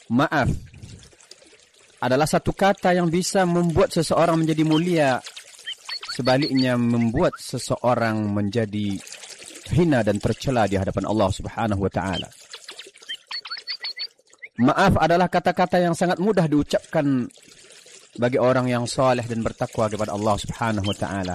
Maaf adalah satu kata yang bisa membuat seseorang menjadi mulia, sebaliknya membuat seseorang menjadi hina dan tercela di hadapan Allah Subhanahu wa taala. Maaf adalah kata-kata yang sangat mudah diucapkan bagi orang yang saleh dan bertakwa kepada Allah Subhanahu wa taala.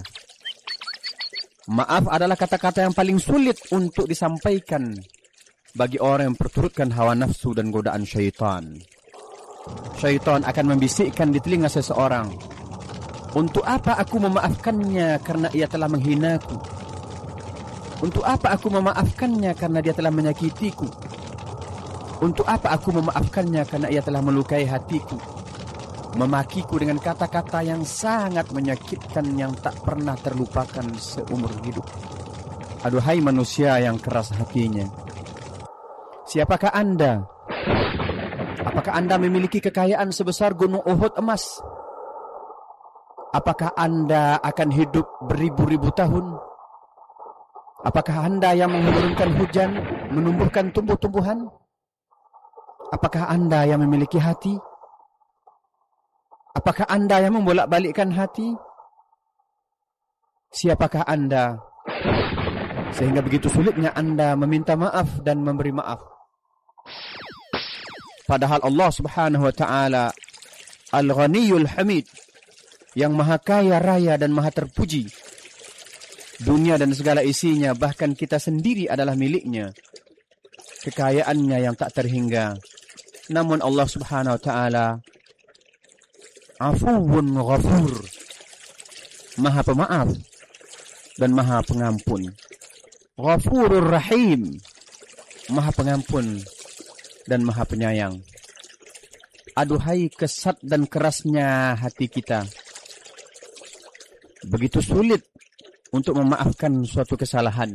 Maaf adalah kata-kata yang paling sulit untuk disampaikan bagi orang yang perturutkan hawa nafsu dan godaan syaitan. Syaitan akan membisikkan di telinga seseorang, untuk apa aku memaafkannya karena ia telah menghinaku? Untuk apa aku memaafkannya karena dia telah menyakitiku? Untuk apa aku memaafkannya karena ia telah melukai hatiku? Memakiku dengan kata-kata yang sangat menyakitkan yang tak pernah terlupakan seumur hidup. Aduhai manusia yang keras hatinya, siapakah Anda? Apakah Anda memiliki kekayaan sebesar gunung Uhud emas? Apakah Anda akan hidup beribu-ribu tahun? Apakah Anda yang menurunkan hujan, menumbuhkan tumbuh-tumbuhan? Apakah Anda yang memiliki hati? Apakah Anda yang membolak-balikkan hati? Siapakah Anda sehingga begitu sulitnya Anda meminta maaf dan memberi maaf? Padahal Allah Subhanahu wa taala Al-Ghaniyul Hamid, yang maha kaya raya dan maha terpuji. Dunia dan segala isinya, bahkan kita sendiri adalah miliknya. Kekayaannya yang tak terhingga. Namun Allah Subhanahu wa taala Afuwun Ghafur, maha pemaaf dan maha pengampun. Ghafurur Rahim, maha pengampun dan maha penyayang. Aduhai kesat dan kerasnya hati kita. Begitu sulit untuk memaafkan suatu kesalahan.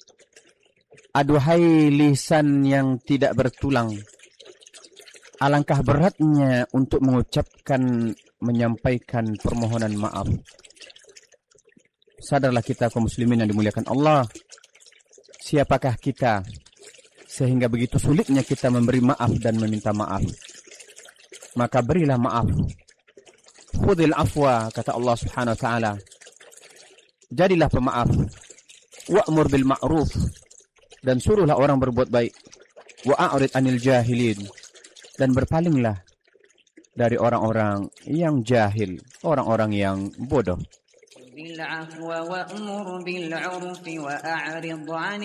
Aduhai lisan yang tidak bertulang. Alangkah beratnya untuk mengucapkan, menyampaikan permohonan maaf. Sadarlah kita kaum muslimin yang dimuliakan Allah. Siapakah kita sehingga begitu sulitnya kita memberi maaf dan meminta maaf? Maka berilah maaf. Khudil afwa, kata Allah Subhanahu wa taala. Jadilah pemaaf. Wa'mur bil ma'ruf, dan suruhlah orang berbuat baik. Wa'arid anil jahilin, dan berpalinglah dari orang-orang yang jahil, orang-orang yang bodoh.